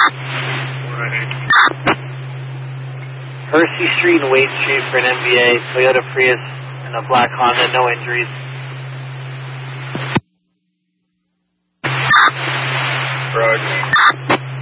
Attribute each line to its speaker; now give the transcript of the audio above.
Speaker 1: Percy Street and Wade Street for an MVA, Toyota Prius, and a black Honda, no injuries.
Speaker 2: Roger.